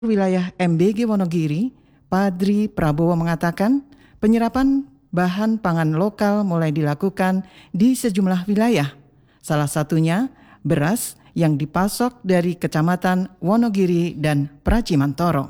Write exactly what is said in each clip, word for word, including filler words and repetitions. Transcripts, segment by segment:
Wilayah M B G Wonogiri, Padri Prabowo mengatakan penyerapan bahan pangan lokal mulai dilakukan di sejumlah wilayah. Salah satunya beras yang dipasok dari Kecamatan Wonogiri dan Pracimantoro.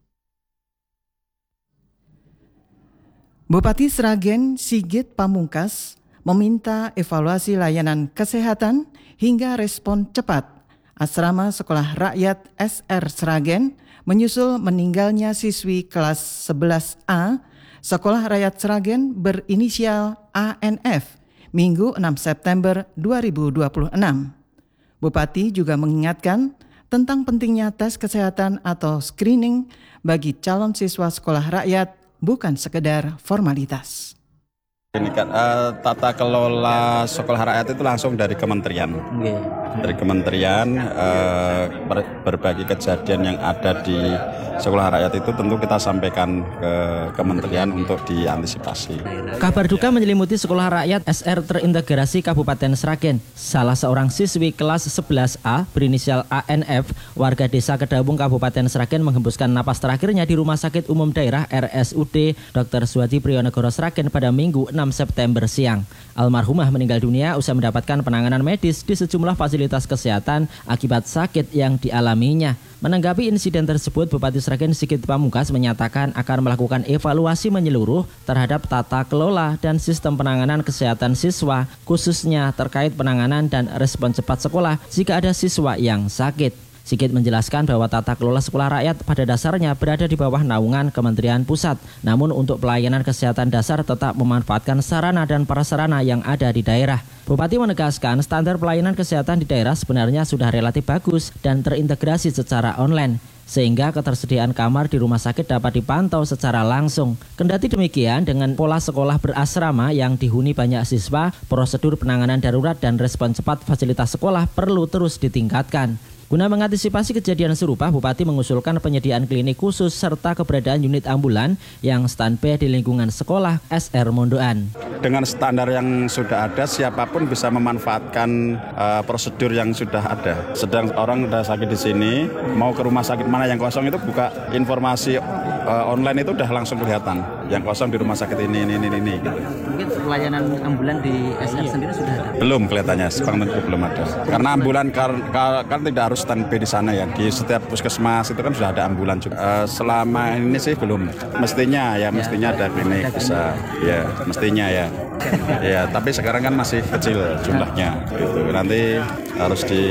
Bupati Sragen Sigit Pamungkas meminta evaluasi layanan kesehatan hingga respon cepat Asrama Sekolah Rakyat S R Sragen menyusul meninggalnya siswi kelas sebelas A Sekolah Rakyat Sragen berinisial A N F Minggu enam September dua ribu dua puluh enam. Bupati juga mengingatkan tentang pentingnya tes kesehatan atau screening bagi calon siswa sekolah rakyat bukan sekedar formalitas. Ini kan uh, tata kelola sekolah rakyat itu langsung dari kementerian. Okay. Dari kementerian uh, ber, berbagai kejadian yang ada di sekolah rakyat itu tentu kita sampaikan ke kementerian untuk diantisipasi. Kabar duka menyelimuti sekolah rakyat S R terintegrasi Kabupaten Sragen. Salah seorang siswi kelas sebelas A berinisial A N F warga desa Kedawung Kabupaten Sragen menghembuskan napas terakhirnya di Rumah Sakit Umum Daerah R S U D Doktor Suwadi Priyonegoro Sragen pada Minggu enam September siang. Almarhumah meninggal dunia usai mendapatkan penanganan medis di sejumlah fasilitas kesehatan akibat sakit yang dialaminya. Menanggapi insiden tersebut, Bupati Sragen Sigit Pamungkas menyatakan akan melakukan evaluasi menyeluruh terhadap tata kelola dan sistem penanganan kesehatan siswa, khususnya terkait penanganan dan respon cepat sekolah jika ada siswa yang sakit. Sigit menjelaskan bahwa tata kelola sekolah rakyat pada dasarnya berada di bawah naungan Kementerian Pusat. Namun untuk pelayanan kesehatan dasar tetap memanfaatkan sarana dan prasarana yang ada di daerah. Bupati menegaskan standar pelayanan kesehatan di daerah sebenarnya sudah relatif bagus dan terintegrasi secara online, sehingga ketersediaan kamar di rumah sakit dapat dipantau secara langsung. Kendati demikian, dengan pola sekolah berasrama yang dihuni banyak siswa, prosedur penanganan darurat dan respon cepat fasilitas sekolah perlu terus ditingkatkan. Guna mengantisipasi kejadian serupa, Bupati mengusulkan penyediaan klinik khusus serta keberadaan unit ambulan yang standby di lingkungan sekolah S R Mondoan. Dengan standar yang sudah ada, siapapun bisa memanfaatkan uh, prosedur yang sudah ada. Sedang orang sudah sakit di sini, mau ke rumah sakit mana yang kosong itu buka informasi uh, online itu udah langsung kelihatan. Yang kosong di rumah sakit ini, ini, ini, ini. Gitu. Mungkin pelayanan ambulan di S R sendiri sudah ada? Belum kelihatannya, sekarang belum ada. Karena ambulan kan, kan tidak harus standby di sana ya, di setiap puskesmas itu kan sudah ada ambulan juga. Uh, selama ini sih belum, mestinya ya, mestinya ada klinik bisa, ya mestinya ya, ya. Tapi sekarang kan masih kecil jumlahnya, gitu. Nanti harus di,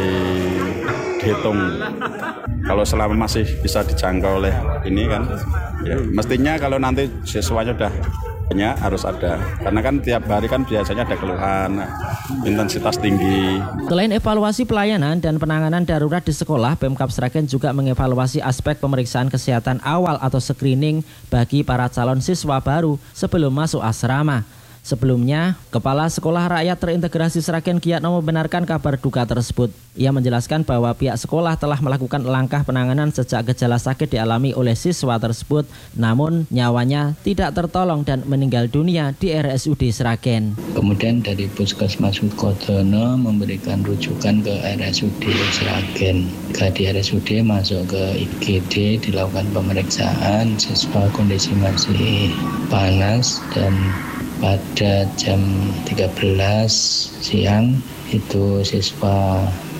dihitung. Kalau selama masih bisa dijangkau oleh ini kan, ya mestinya kalau nanti siswanya udah banyak harus ada, karena kan tiap hari kan biasanya ada keluhan intensitas tinggi. Selain evaluasi pelayanan dan penanganan darurat di sekolah, Pemkab Sragen juga mengevaluasi aspek pemeriksaan kesehatan awal atau screening bagi para calon siswa baru sebelum masuk asrama. Sebelumnya, Kepala Sekolah Rakyat Terintegrasi Sragen Giatno membenarkan kabar duka tersebut. Ia menjelaskan bahwa pihak sekolah telah melakukan langkah penanganan sejak gejala sakit dialami oleh siswa tersebut, namun nyawanya tidak tertolong dan meninggal dunia di R S U D Sragen. Kemudian dari Puskesmas Sukodono memberikan rujukan ke R S U D Sragen. Di R S U D masuk ke I G D, dilakukan pemeriksaan, siswa kondisi masih panas dan pada jam tiga belas siang itu siswa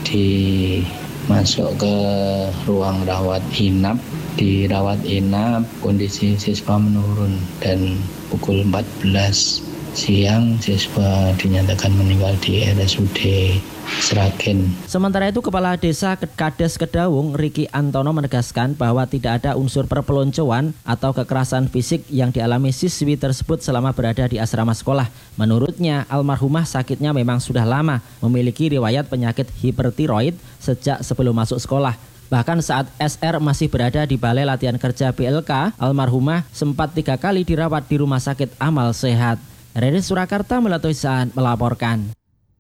dimasuk ke ruang rawat inap. Di rawat inap kondisi siswa menurun dan pukul empat belas siang siswa dinyatakan meninggal di R S U D Sragen. Sementara itu, Kepala Desa Kades Kedawung Riki Antono menegaskan bahwa tidak ada unsur perpeloncoan atau kekerasan fisik yang dialami siswi tersebut selama berada di asrama sekolah. Menurutnya, almarhumah sakitnya memang sudah lama, memiliki riwayat penyakit hipertiroid sejak sebelum masuk sekolah. Bahkan saat S R masih berada di Balai Latihan Kerja B L K, almarhumah sempat tiga kali dirawat di Rumah Sakit Amal Sehat. Rene Surakarta Melatoisan melaporkan.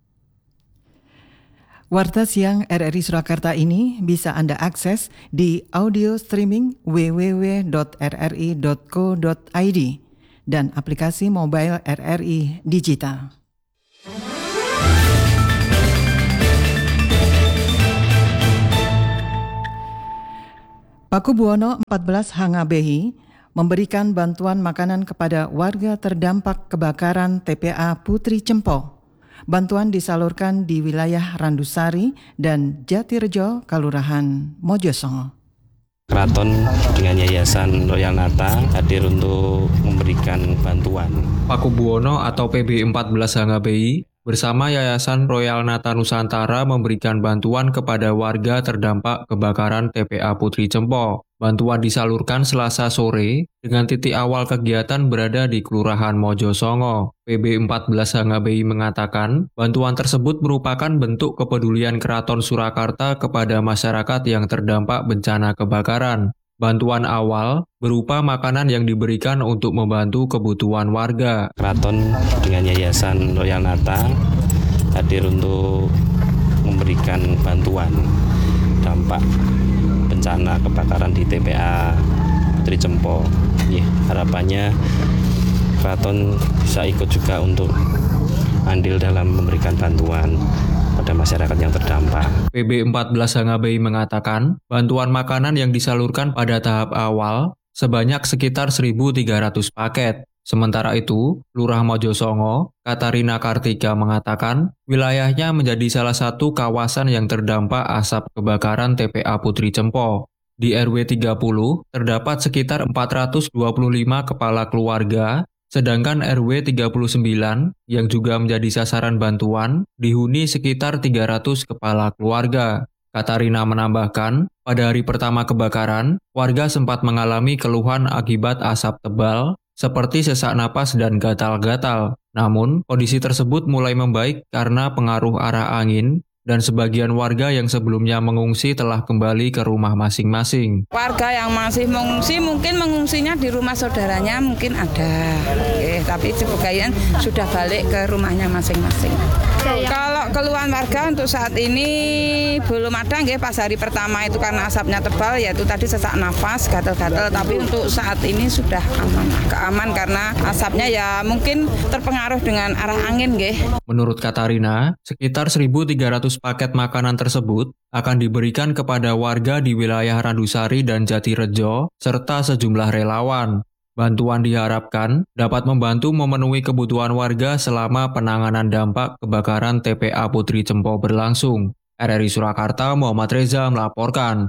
Warta Siang R R I Surakarta ini bisa Anda akses di audio streaming w w w dot r r i dot co dot i d dan aplikasi mobile R R I Digital. Pakubuwono empat belas Hangabehi memberikan bantuan makanan kepada warga terdampak kebakaran T P A Putri Cempo. Bantuan disalurkan di wilayah Randusari dan Jatirejo, Kalurahan Mojosongo. Keraton dengan Yayasan Royal Nata hadir untuk memberikan bantuan. Pakubuwono atau P B empat belas Hangabehi bersama Yayasan Royal Nata Nusantara memberikan bantuan kepada warga terdampak kebakaran T P A Putri Cempo. Bantuan disalurkan Selasa sore dengan titik awal kegiatan berada di Kelurahan Mojosongo. P B empat belas Hangabehi mengatakan bantuan tersebut merupakan bentuk kepedulian Keraton Surakarta kepada masyarakat yang terdampak bencana kebakaran. Bantuan awal berupa makanan yang diberikan untuk membantu kebutuhan warga. Keraton dengan Yayasan Royal Nata hadir untuk memberikan bantuan dampak bencana kebakaran di T P A Putri Cempo. Ya, harapannya Keraton bisa ikut juga untuk andil dalam memberikan bantuan pada masyarakat yang terdampak. P B empat belas Hangabehi mengatakan, bantuan makanan yang disalurkan pada tahap awal sebanyak sekitar seribu tiga ratus paket. Sementara itu, Lurah Mojosongo, Katarina Kartika mengatakan, wilayahnya menjadi salah satu kawasan yang terdampak asap kebakaran T P A Putri Cempo. Di R W tiga puluh, terdapat sekitar empat ratus dua puluh lima kepala keluarga, sedangkan R W tiga puluh sembilan, yang juga menjadi sasaran bantuan, dihuni sekitar tiga ratus kepala keluarga. Katarina menambahkan, pada hari pertama kebakaran, warga sempat mengalami keluhan akibat asap tebal, seperti sesak napas dan gatal-gatal. Namun, kondisi tersebut mulai membaik karena pengaruh arah angin, dan sebagian warga yang sebelumnya mengungsi telah kembali ke rumah masing-masing. Warga yang masih mengungsi mungkin mengungsinya di rumah saudaranya mungkin ada, Oke, tapi sebagian sudah balik ke rumahnya masing-masing. Kalau keluhan warga untuk saat ini belum ada, nggih, pas hari pertama itu karena asapnya tebal, yaitu tadi sesak nafas, gatal-gatal, tapi untuk saat ini sudah aman, keaman karena asapnya ya mungkin terpengaruh dengan arah angin, nggih. Menurut Katarina, sekitar seribu tiga ratus paket makanan tersebut akan diberikan kepada warga di wilayah Randusari dan Jatirejo, serta sejumlah relawan. Bantuan diharapkan dapat membantu memenuhi kebutuhan warga selama penanganan dampak kebakaran T P A Putri Cempo berlangsung. R R I Surakarta, Muhammad Reza melaporkan.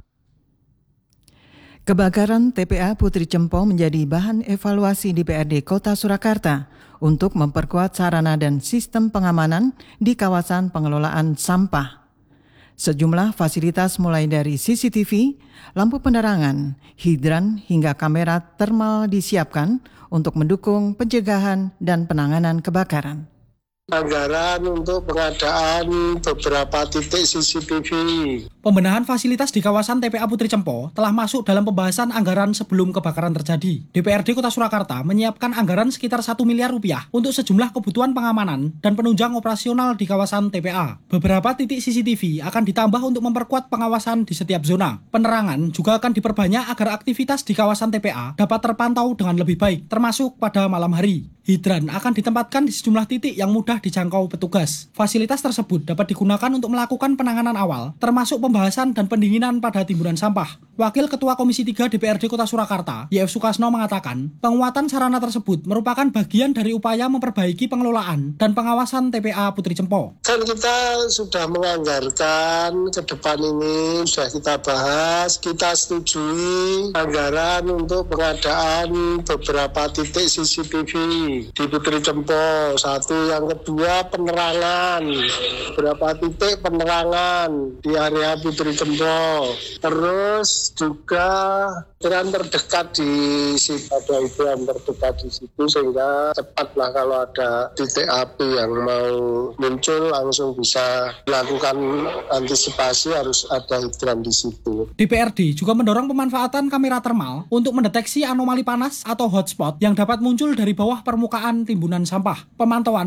Kebakaran T P A Putri Cempo menjadi bahan evaluasi di P R D Kota Surakarta untuk memperkuat sarana dan sistem pengamanan di kawasan pengelolaan sampah. Sejumlah fasilitas mulai dari C C T V, lampu penerangan, hidran hingga kamera termal disiapkan untuk mendukung pencegahan dan penanganan kebakaran. Anggaran untuk pengadaan beberapa titik C C T V. Pembenahan fasilitas di kawasan T P A Putri Cempo telah masuk dalam pembahasan anggaran sebelum kebakaran terjadi. D P R D Kota Surakarta menyiapkan anggaran sekitar satu miliar rupiah untuk sejumlah kebutuhan pengamanan dan penunjang operasional di kawasan T P A. Beberapa titik C C T V akan ditambah untuk memperkuat pengawasan di setiap zona. Penerangan juga akan diperbanyak agar aktivitas di kawasan T P A dapat terpantau dengan lebih baik, termasuk pada malam hari. Hidran akan ditempatkan di sejumlah titik yang mudah dijangkau petugas. Fasilitas tersebut dapat digunakan untuk melakukan penanganan awal, termasuk pembahasan dan pendinginan pada timbunan sampah. Wakil Ketua Komisi tiga D P R D Kota Surakarta, Y F Sukasno mengatakan, penguatan sarana tersebut merupakan bagian dari upaya memperbaiki pengelolaan dan pengawasan T P A Putri Cempo. Kan kita sudah menganggarkan ke depan ini, sudah kita bahas, kita setujui anggaran untuk pengadaan beberapa titik C C T V di Putri Cempo. Satu, yang kedua penerangan, beberapa titik penerangan di area Putri Cempo. Terus juga yang terdekat di situ, ada itu yang terdekat di situ sehingga cepatlah kalau ada titik api yang mau muncul langsung bisa dilakukan antisipasi, harus ada hidran di situ. D P R D juga mendorong pemanfaatan kamera termal untuk mendeteksi anomali panas atau hotspot yang dapat muncul dari bawah permukaan timbunan sampah. Pemantauan dapat dilakukan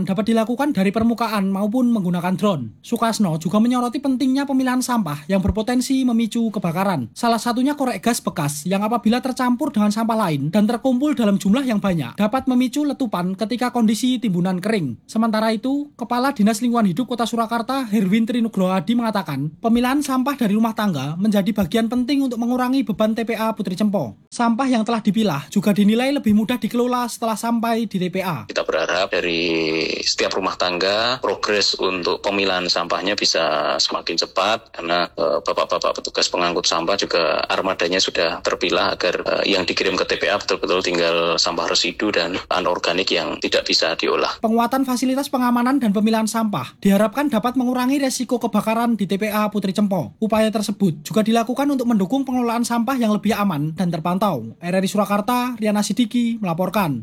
dilakukan dari permukaan maupun menggunakan drone. Sukasno juga menyoroti pentingnya pemilahan sampah yang berpotensi memicu kebakaran. Salah satunya korek gas bekas yang apabila tercampur dengan sampah lain dan terkumpul dalam jumlah yang banyak dapat memicu letupan ketika kondisi timbunan kering. Sementara itu, Kepala Dinas Lingkungan Hidup Kota Surakarta Herwin Trinugrohadi mengatakan, pemilahan sampah dari rumah tangga menjadi bagian penting untuk mengurangi beban T P A Putri Cempo. Sampah yang telah dipilah juga dinilai lebih mudah dikelola setelah sampai di T P A. Kita berharap dari setiap rumah tangga progres untuk pemilahan sampahnya bisa semakin cepat karena e, bapak-bapak petugas pengangkut sampah juga armadanya sudah terpilah agar e, yang dikirim ke T P A betul-betul tinggal sampah residu dan anorganik yang tidak bisa diolah. Penguatan fasilitas pengamanan dan pemilahan sampah diharapkan dapat mengurangi resiko kebakaran di T P A Putri Cempo. Upaya tersebut juga dilakukan untuk mendukung pengelolaan sampah yang lebih aman dan terpantau. R R I Surakarta, Riana Sidiki melaporkan.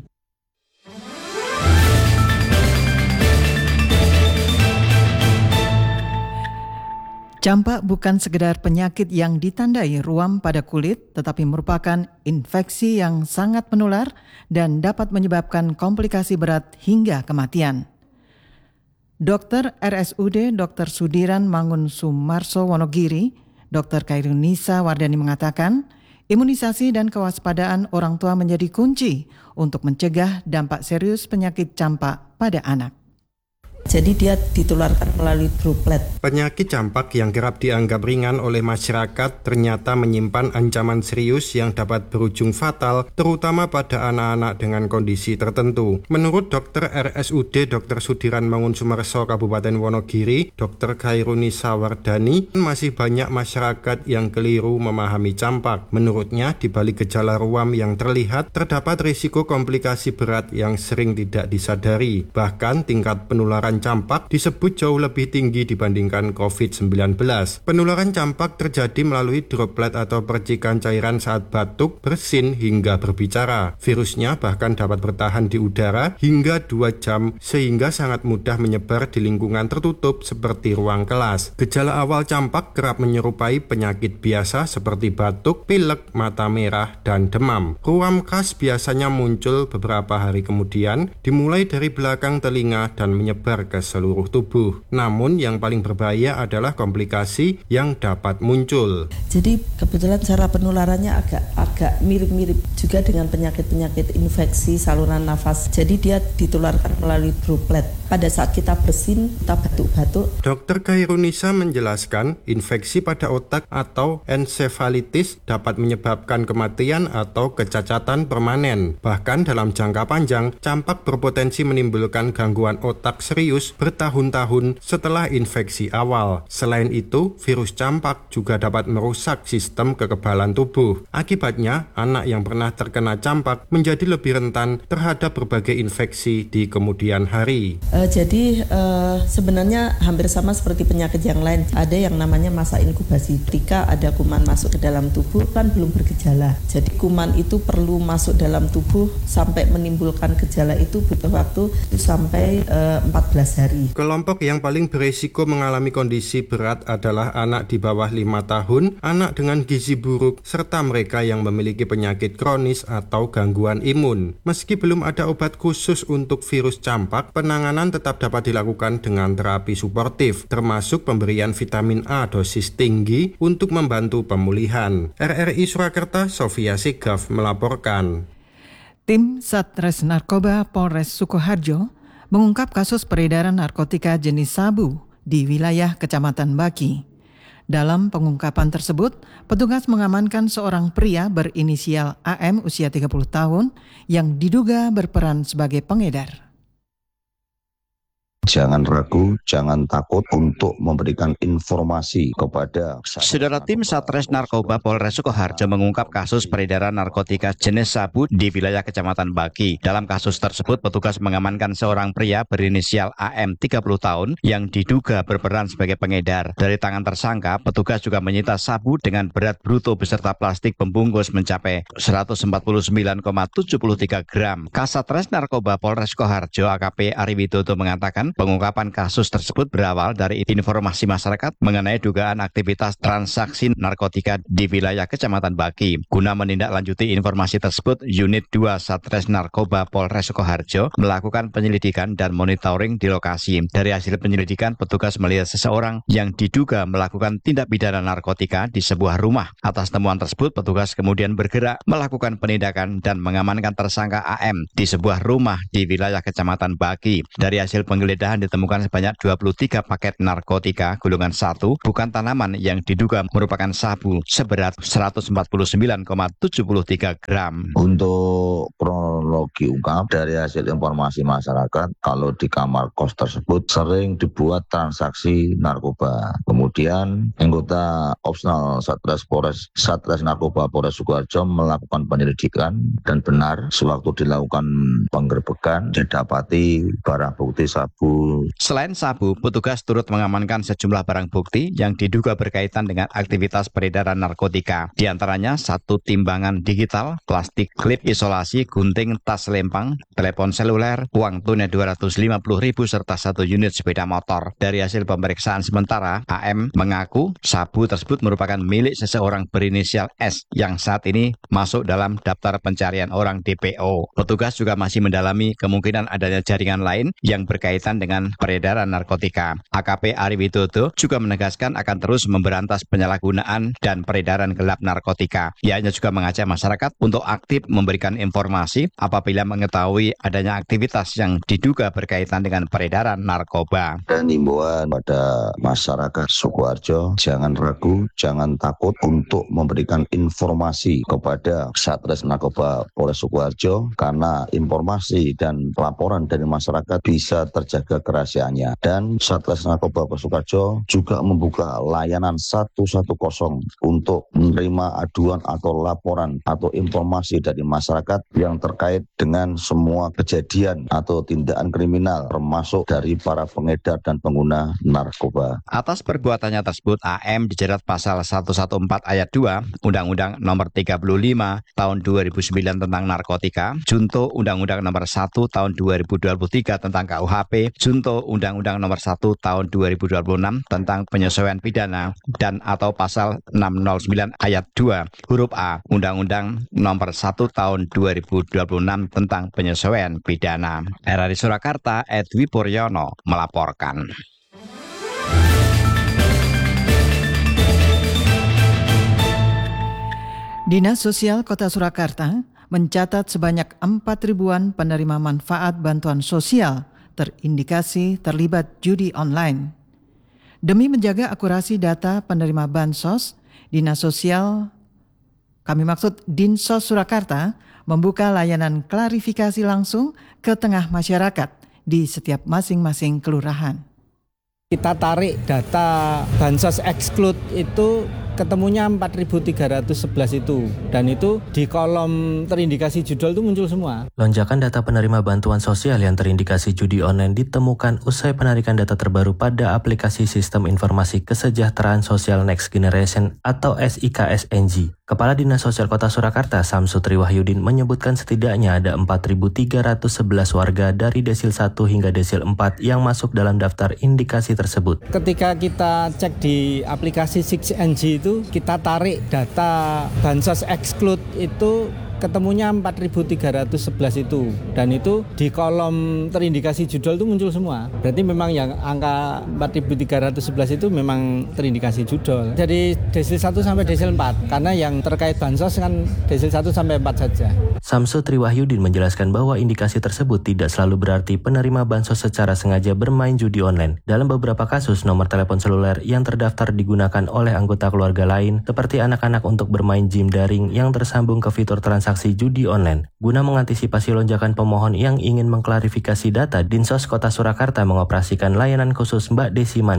Campak bukan sekedar penyakit yang ditandai ruam pada kulit, tetapi merupakan infeksi yang sangat menular dan dapat menyebabkan komplikasi berat hingga kematian. Dokter R S U D Dokter Sudiran Mangun Sumarso Wonogiri, Dokter Kairunisa Wardani mengatakan, imunisasi dan kewaspadaan orang tua menjadi kunci untuk mencegah dampak serius penyakit campak pada anak. Jadi dia ditularkan melalui droplet. Penyakit campak yang kerap dianggap ringan oleh masyarakat ternyata menyimpan ancaman serius yang dapat berujung fatal, terutama pada anak-anak dengan kondisi tertentu. Menurut Dokter R S U D Dokter Sudiran Mangun Sumarso Kabupaten Wonogiri, Dokter Kairunisa Wardani, masih banyak masyarakat yang keliru memahami campak. Menurutnya, di balik gejala ruam yang terlihat, terdapat risiko komplikasi berat yang sering tidak disadari. Bahkan tingkat penularan campak disebut jauh lebih tinggi dibandingkan covid sembilan belas. Penularan campak terjadi melalui droplet atau percikan cairan saat batuk, bersin, hingga berbicara. Virusnya bahkan dapat bertahan di udara hingga dua jam sehingga sangat mudah menyebar di lingkungan tertutup seperti ruang kelas. Gejala awal campak kerap menyerupai penyakit biasa seperti batuk, pilek, mata merah, dan demam. Ruam khas biasanya muncul beberapa hari kemudian, dimulai dari belakang telinga dan menyebar ke seluruh tubuh. Namun yang paling berbahaya adalah komplikasi yang dapat muncul. Jadi kebetulan cara penularannya agak agak mirip-mirip juga dengan penyakit-penyakit infeksi saluran nafas. Jadi dia ditularkan melalui droplet. Pada saat kita bersin, kita batuk-batuk. Dokter Kairunisa menjelaskan, infeksi pada otak atau ensefalitis dapat menyebabkan kematian atau kecacatan permanen. Bahkan dalam jangka panjang, campak berpotensi menimbulkan gangguan otak serius bertahun-tahun setelah infeksi awal. Selain itu, virus campak juga dapat merusak sistem kekebalan tubuh. Akibatnya, anak yang pernah terkena campak menjadi lebih rentan terhadap berbagai infeksi di kemudian hari. Uh, jadi uh, sebenarnya hampir sama seperti penyakit yang lain. Ada yang namanya masa inkubasi. Ketika ada kuman masuk ke dalam tubuh kan belum bergejala. Jadi kuman itu perlu masuk dalam tubuh sampai menimbulkan gejala itu butuh waktu sampai uh, empat belas hari. Kelompok yang paling berisiko mengalami kondisi berat adalah anak di bawah lima tahun, anak dengan gizi buruk, serta mereka yang memiliki penyakit kronis atau gangguan imun. Meski belum ada obat khusus untuk virus campak, penanganan tetap dapat dilakukan dengan terapi suportif, termasuk pemberian vitamin A dosis tinggi untuk membantu pemulihan. R R I Surakarta, Sofia Sigaf melaporkan. Tim Satres Narkoba Polres Sukoharjo mengungkap kasus peredaran narkotika jenis sabu di wilayah Kecamatan Baki. Dalam pengungkapan tersebut, petugas mengamankan seorang pria berinisial A M usia tiga puluh tahun yang diduga berperan sebagai pengedar. Jangan ragu, jangan takut untuk memberikan informasi kepada Saudara tim Satres Narkoba Polres Sukoharjo mengungkap kasus peredaran narkotika jenis sabu di wilayah Kecamatan Baki. Dalam kasus tersebut, petugas mengamankan seorang pria berinisial A M tiga puluh tahun yang diduga berperan sebagai pengedar. Dari tangan tersangka, petugas juga menyita sabu dengan berat bruto beserta plastik pembungkus mencapai seratus empat puluh sembilan koma tujuh tiga gram. Kasatres Narkoba Polres Sukoharjo A K P Ari Widodo mengatakan, Pengungkapan kasus tersebut berawal dari informasi masyarakat mengenai dugaan aktivitas transaksi narkotika di wilayah Kecamatan Baki. Guna menindaklanjuti informasi tersebut, Unit dua Satres Narkoba Polres Sukoharjo melakukan penyelidikan dan monitoring di lokasi. Dari hasil penyelidikan, petugas melihat seseorang yang diduga melakukan tindak pidana narkotika di sebuah rumah. Atas temuan tersebut, petugas kemudian bergerak melakukan penindakan dan mengamankan tersangka A M di sebuah rumah di wilayah Kecamatan Baki. Dari hasil penggeledahan ditemukan sebanyak dua puluh tiga paket narkotika golongan satu bukan tanaman yang diduga merupakan sabu seberat seratus empat puluh sembilan koma tujuh tiga gram. Untuk kronologi ungkap dari hasil informasi masyarakat, kalau di kamar kos tersebut sering dibuat transaksi narkoba. Kemudian anggota opsional Satres Polres Satres Narkoba Polres Sukoharjo melakukan penyelidikan dan benar sewaktu dilakukan penggerbekan didapati barang bukti sabu. Selain sabu, petugas turut mengamankan sejumlah barang bukti yang diduga berkaitan dengan aktivitas peredaran narkotika. Di antaranya satu timbangan digital, plastik klip isolasi, gunting tas lempang, telepon seluler, uang tunai dua ratus lima puluh ribu serta satu unit sepeda motor. Dari hasil pemeriksaan sementara, A M mengaku sabu tersebut merupakan milik seseorang berinisial S yang saat ini masuk dalam daftar pencarian orang D P O. Petugas juga masih mendalami kemungkinan adanya jaringan lain yang berkaitan dengan peredaran narkotika. A K P Ari Widodo juga menegaskan akan terus memberantas penyalahgunaan dan peredaran gelap narkotika. Ianya juga mengajak masyarakat untuk aktif memberikan informasi apabila mengetahui adanya aktivitas yang diduga berkaitan dengan peredaran narkoba. Dan himbauan pada masyarakat Sukoharjo, jangan ragu, jangan takut untuk memberikan informasi kepada Satres Narkoba Polres Sukoharjo karena informasi dan laporan dari masyarakat bisa terjaga kerahasiaannya. Dan Satres Narkoba Polres Sukoharjo juga membuka layanan satu satu nol untuk menerima aduan atau laporan atau informasi dari masyarakat yang terkait dengan semua kejadian atau tindakan kriminal termasuk dari para pengedar dan pengguna narkoba. Atas perbuatannya tersebut, A M dijerat pasal seratus empat belas ayat dua Undang-Undang Nomor tiga puluh lima Tahun dua ribu sembilan tentang narkotika, junto Undang-Undang Nomor satu Tahun dua ribu dua puluh tiga tentang K U H P, junto Undang-Undang Nomor satu Tahun dua ribu dua puluh enam tentang penyesuaian pidana, dan atau pasal enam nol sembilan ayat dua huruf A Undang-Undang Nomor satu Tahun dua ribu dua puluh enam tentang penyesuaian pidana. R R I Surakarta, Edwi Puryono melaporkan. Dinas Sosial Kota Surakarta mencatat sebanyak empat ribuan penerima manfaat bantuan sosial terindikasi terlibat judi online. Demi menjaga akurasi data penerima bansos, Dinas Sosial, kami maksud Dinsos Surakarta, membuka layanan klarifikasi langsung ke tengah masyarakat di setiap masing-masing kelurahan. Kita tarik data bansos exclude itu ketemunya empat ribu tiga ratus sebelas itu, dan itu di kolom terindikasi judul itu muncul semua. Lonjakan data penerima bantuan sosial yang terindikasi judi online ditemukan usai penarikan data terbaru pada aplikasi Sistem Informasi Kesejahteraan Sosial Next Generation atau S I K S N G. Kepala Dinas Sosial Kota Surakarta Samsu Triwahyudin menyebutkan setidaknya ada empat ribu tiga ratus sebelas warga dari desil satu hingga desil empat yang masuk dalam daftar indikasi tersebut. Ketika kita cek di aplikasi six N G itu, kita tarik data bansos exclude itu ketemunya empat ribu tiga ratus sebelas itu, dan itu di kolom terindikasi judul itu muncul semua. Berarti memang yang angka empat ribu tiga ratus sebelas itu memang terindikasi judul. Jadi desil satu sampai desil empat, karena yang terkait bansos kan desil satu sampai empat saja. Samsu Triwahyudin menjelaskan bahwa indikasi tersebut tidak selalu berarti penerima bansos secara sengaja bermain judi online. Dalam beberapa kasus, nomor telepon seluler yang terdaftar digunakan oleh anggota keluarga lain, seperti anak-anak untuk bermain game daring yang tersambung ke fitur transaksi judi online. Guna mengantisipasi lonjakan pemohon yang ingin mengklarifikasi data, Dinsos Kota Surakarta mengoperasikan layanan khusus Mbak Desi Manis.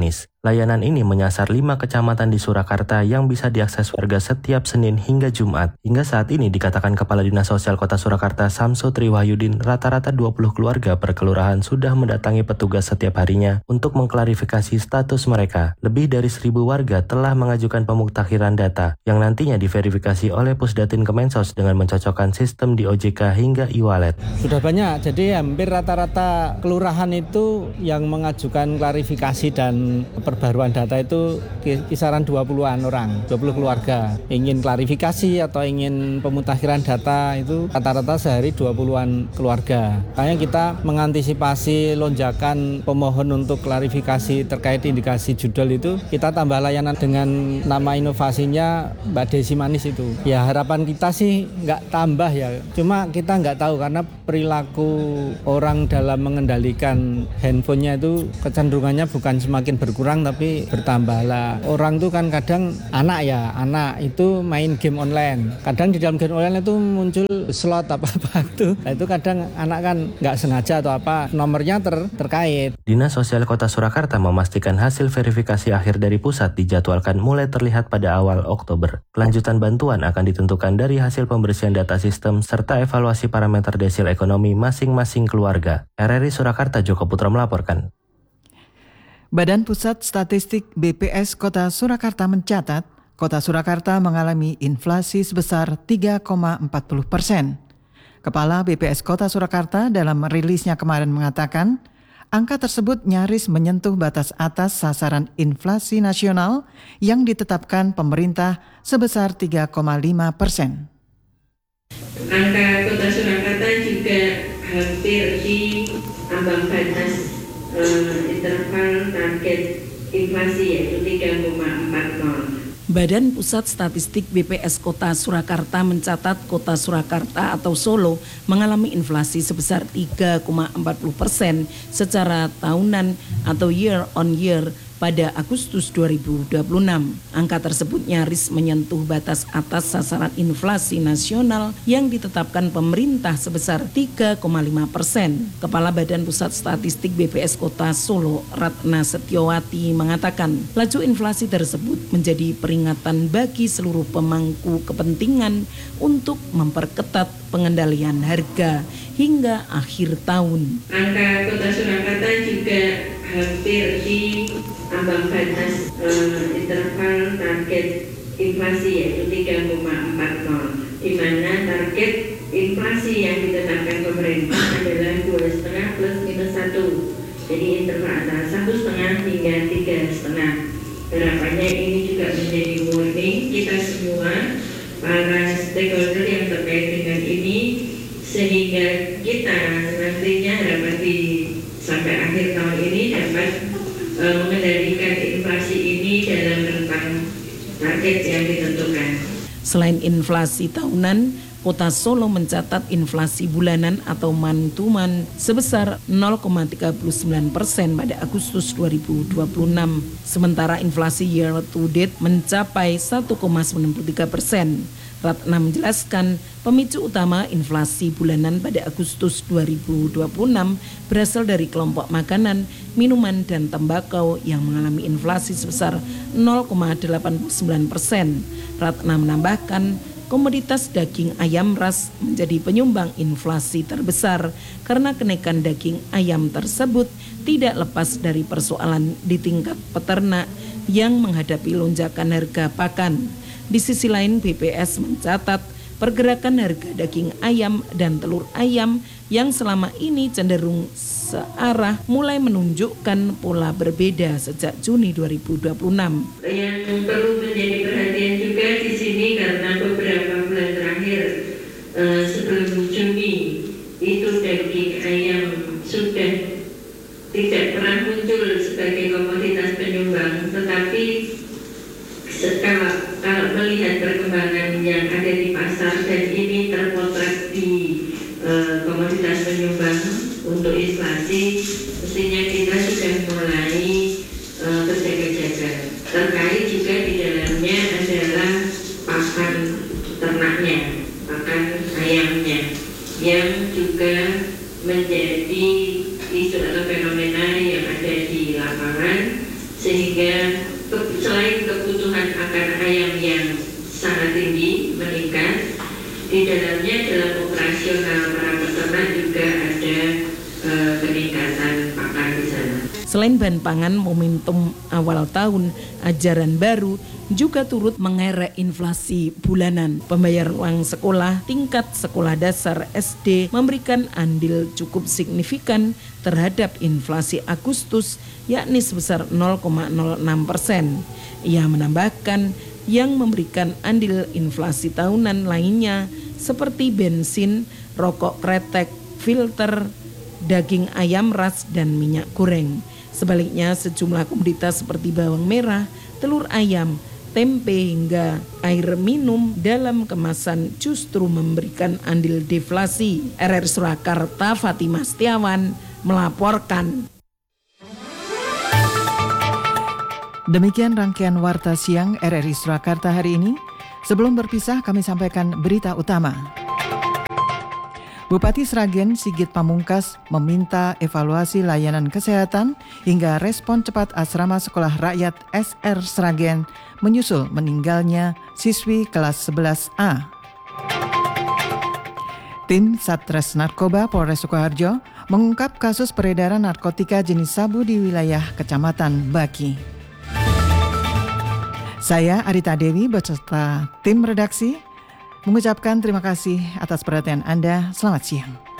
Layanan ini menyasar lima kecamatan di Surakarta yang bisa diakses warga setiap Senin hingga Jumat. Hingga saat ini dikatakan Kepala Dinas Sosial Kota Surakarta Samsu Triwahyudin, rata-rata dua puluh keluarga per kelurahan sudah mendatangi petugas setiap harinya untuk mengklarifikasi status mereka. Lebih dari seribu warga telah mengajukan pemuktakhiran data yang nantinya diverifikasi oleh Pusdatin Kemensos dengan mencocokkan sistem di O J K hingga e-wallet. Sudah banyak, jadi hampir rata-rata kelurahan itu yang mengajukan klarifikasi dan perbaruan data itu kisaran dua puluhan orang, dua puluh keluarga. Ingin klarifikasi atau ingin pemutakhiran data itu rata-rata sehari dua puluhan keluarga. Makanya kita mengantisipasi lonjakan pemohon untuk klarifikasi terkait indikasi judul itu, kita tambah layanan dengan nama inovasinya Mbak Desi Manis itu. Ya harapan kita sih nggak tambah ya, cuma kita nggak tahu karena perilaku orang dalam mengendalikan handphonenya itu kecenderungannya bukan semakin berkurang tapi bertambah lah. Orang tuh kan kadang anak ya, anak itu main game online. Kadang di dalam game online itu muncul slot apa-apa itu. Nah, itu kadang anak kan nggak sengaja atau apa, nomornya ter terkait. Dinas Sosial Kota Surakarta memastikan hasil verifikasi akhir dari pusat dijadwalkan mulai terlihat pada awal Oktober. Kelanjutan bantuan akan ditentukan dari hasil pembersihan data sistem serta evaluasi parameter desil ekonomi masing-masing keluarga. R R I Surakarta, Joko Putra melaporkan. Badan Pusat Statistik B P S Kota Surakarta mencatat, Kota Surakarta mengalami inflasi sebesar tiga koma empat puluh persen. Kepala B P S Kota Surakarta dalam rilisnya kemarin mengatakan, angka tersebut nyaris menyentuh batas atas sasaran inflasi nasional yang ditetapkan pemerintah sebesar tiga koma lima persen. Angka Kota Surakarta juga hampir di ambang batas Uh, interval target inflasi yaitu tiga koma empat nol. Badan Pusat Statistik B P S Kota Surakarta mencatat Kota Surakarta atau Solo mengalami inflasi sebesar tiga koma empat puluh persen secara tahunan atau year on year pada Agustus dua ribu dua puluh enam. Angka tersebut nyaris menyentuh batas atas sasaran inflasi nasional yang ditetapkan pemerintah sebesar tiga koma lima persen. Kepala Badan Pusat Statistik B P S Kota Solo, Ratna Setiawati mengatakan, laju inflasi tersebut menjadi peringatan bagi seluruh pemangku kepentingan untuk memperketat pengendalian harga hingga akhir tahun. Angka Kota Surakarta juga hampir di ambang batas uh, interval target inflasi yaitu tiga koma empat nol, di mana target inflasi yang ditetapkan pemerintah adalah dua koma lima plus minus satu, jadi interval antara satu koma lima hingga tiga koma lima. Harapannya ini juga menjadi warning kita semua, para stakeholder yang terkait dengan ini, sehingga kita nantinya dapat di sampai akhir tahun ini dapat e, mengendalikan inflasi ini dalam rentang target yang ditentukan. Selain inflasi tahunan, Kota Solo mencatat inflasi bulanan atau month to month sebesar nol koma tiga sembilan persen pada Agustus dua ribu dua puluh enam. Sementara inflasi year to date mencapai satu koma sembilan tiga persen. Ratna menjelaskan pemicu utama inflasi bulanan pada Agustus dua ribu dua puluh enam berasal dari kelompok makanan, minuman, dan tembakau yang mengalami inflasi sebesar nol koma delapan sembilan persen. Ratna menambahkan, komoditas daging ayam ras menjadi penyumbang inflasi terbesar karena kenaikan daging ayam tersebut tidak lepas dari persoalan di tingkat peternak yang menghadapi lonjakan harga pakan. Di sisi lain, B P S mencatat pergerakan harga daging ayam dan telur ayam yang selama ini cenderung searah mulai menunjukkan pola berbeda sejak Juni dua ribu dua puluh enam. Yang perlu menjadi perhatian juga di sini karena beberapa bulan terakhir eh, sebelum Juni itu daging ayam sudah tidak pernah muncul sebagai komoditas penyumbang, tetapi Kalau, kalau melihat perkembangan yang ada di pasar dan ini terpotret di uh, komoditas penyumbang untuk inflasi, mestinya kita sudah mulai uh, berjaga-jaga. Terkait juga di dalamnya adalah pakan ternaknya, pakan ayamnya, yang juga menjadi isu atau fenomena yang ada di lapangan sehingga ke, selain kebutuhan akan ayam yang sangat tinggi meningkat, di dalamnya dalam operasional para peternak juga ada e, peningkatan pakan di sana. Selain bahan pangan, momentum awal tahun ajaran baru juga turut mengerek inflasi bulanan. Pembayaran uang sekolah tingkat sekolah dasar S D memberikan andil cukup signifikan terhadap inflasi Agustus, yakni sebesar nol koma nol enam persen. Ia menambahkan yang memberikan andil inflasi tahunan lainnya seperti bensin, rokok kretek, filter, daging ayam ras, dan minyak goreng. Sebaliknya, sejumlah komoditas seperti bawang merah, telur ayam, tempe hingga air minum dalam kemasan justru memberikan andil deflasi. R R Surakarta, Fatimah Setiawan melaporkan. Demikian rangkaian Warta Siang R R I Surakarta hari ini. Sebelum berpisah, kami sampaikan berita utama. Bupati Sragen Sigit Pamungkas meminta evaluasi layanan kesehatan hingga respon cepat asrama sekolah rakyat S R Sragen menyusul meninggalnya siswi kelas sebelas A. Tim Satres Narkoba Polres Sukoharjo mengungkap kasus peredaran narkotika jenis sabu di wilayah Kecamatan Baki. Saya Arita Dewi beserta tim redaksi mengucapkan terima kasih atas perhatian Anda. Selamat siang.